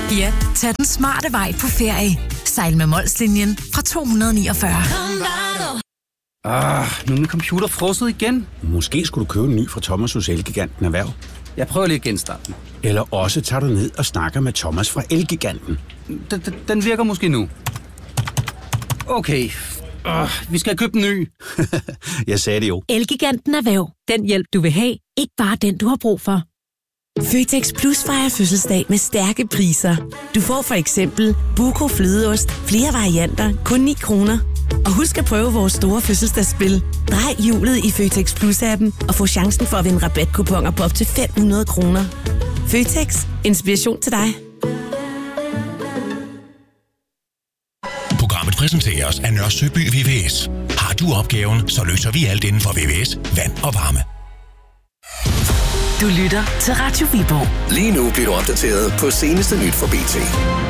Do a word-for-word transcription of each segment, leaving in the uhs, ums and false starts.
Ja, tag den smarte vej på ferie. Sejl med Molslinjen fra to hundrede niogfyrre. Ah, nu er min computer frosset igen. Måske skulle du købe en ny fra Thomas hos Elgiganten Erhverv. Jeg prøver lige at genstarte den. Eller også tager du ned og snakker med Thomas fra Elgiganten. Den, den, den virker måske nu. Okay, uh, vi skal købe en ny. Jeg sagde det jo. Elgiganten Erhverv. Den hjælp, du vil have. Ikke bare den, du har brug for. Føtex Plus fejrer fødselsdag med stærke priser. Du får for eksempel Buco flødeost, flere varianter, kun ni kroner. Og husk at prøve vores store fødselsdagsspil. Drej hjulet i Føtex Plus-appen og få chancen for at vinde rabatkuponer på op til fem hundrede kroner. Føtex. Inspiration til dig. Programmet præsenteres af Nørre Søby V V S. Har du opgaven, så løser vi alt inden for V V S, vand og varme. Du lytter til Radio Viborg. Lige nu bliver du opdateret på seneste nyt fra B T.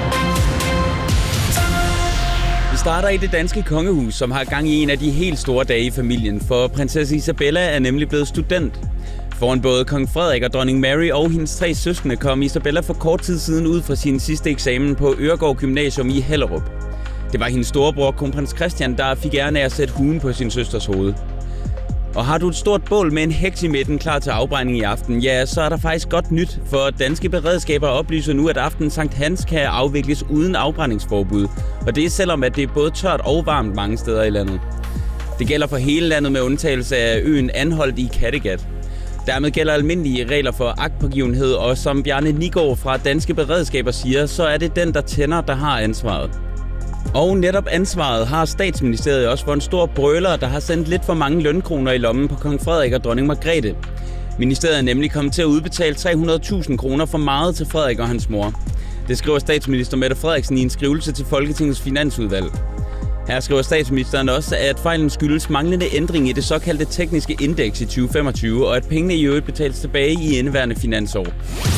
Vi starter i det danske kongehus, som har gang i en af de helt store dage i familien, for prinsesse Isabella er nemlig blevet student. Foran både kong Frederik og dronning Mary og hendes tre søskende kom Isabella for kort tid siden ud fra sin sidste eksamen på Øregård Gymnasium i Hellerup. Det var hendes storebror, kronprins Christian, der fik æren af at sætte huen på sin søsters hoved. Og har du et stort bål med en heks i midten klar til afbrænding i aften, ja, så er der faktisk godt nyt, for danske beredskaber oplyser nu, at aften Sankt Hans kan afvikles uden afbrændingsforbud. Og det er selvom, at det er både tørt og varmt mange steder i landet. Det gælder for hele landet med undtagelse af øen Anholt i Kattegat. Dermed gælder almindelige regler for agtpågivenhed, og som Bjarne Nigård fra Danske Beredskaber siger, så er det den, der tænder, der har ansvaret. Og netop ansvaret har Statsministeriet også for en stor brøler, der har sendt lidt for mange lønkroner i lommen på kong Frederik og dronning Margrethe. Ministeriet er nemlig kommet til at udbetale tre hundrede tusind kroner for meget til Frederik og hans mor. Det skriver statsminister Mette Frederiksen i en skrivelse til Folketingets Finansudvalg. Her skriver statsministeren også, at fejlen skyldes manglende ændring i det såkaldte tekniske indeks i tyve femogtyve, og at pengene i øvrigt betales tilbage i indeværende finansår.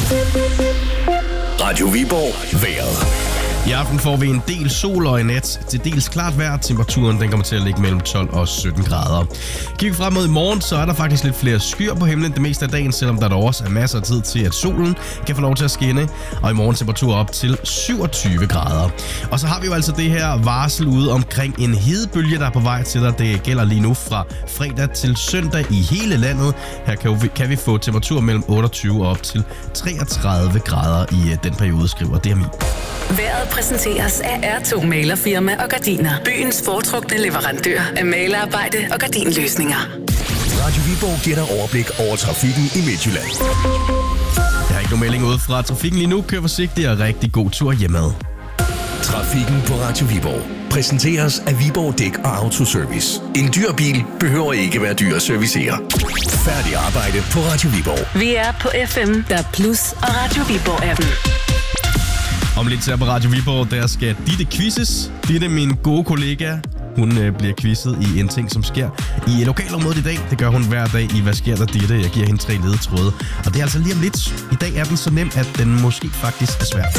Radio Viborg. Vejret. I aften får vi en del sol og i nat til dels klart vejr. Temperaturen den kommer til at ligge mellem tolv og sytten grader. Kigger vi frem mod i morgen, så er der faktisk lidt flere skyer på himlen det meste af dagen, selvom der dog også er masser af tid til, at solen kan få lov til at skinne. Og i morgen temperatur op til syvogtyve grader. Og så har vi jo altså det her varsel ude omkring en hedebølge, der er på vej til dig. Det gælder lige nu fra fredag til søndag i hele landet. Her kan vi, kan vi få temperatur mellem otteogtyve og op til treogtredive grader i den periode, skriver D M I. Vejret præsenteres af R to Malerfirma og Gardiner. Byens foretrukne leverandør af malerarbejde og gardinløsninger. Radio Viborg giver dig overblik over trafikken i Midtjylland. Jeg har ikke nogen melding ude fra trafikken lige nu. Kør forsigtigt og rigtig god tur hjemad. Trafikken på Radio Viborg præsenteres af Viborg Dæk og Autoservice. En dyr bil behøver ikke være dyr at servicere. Færdig arbejde på Radio Viborg. Vi er på F M, der Plus og Radio Viborg-appen. Om lidt til på Radio Viborg, der skal Ditte quizzes. Ditte, min gode kollega, hun øh, bliver quizzet i en ting, som sker i lokalområdet i dag. Det gør hun hver dag i Hvad sker der, Ditte? Jeg giver hende tre ledetråde. Og det er altså lige om lidt. I dag er den så nem, at den måske faktisk er svær.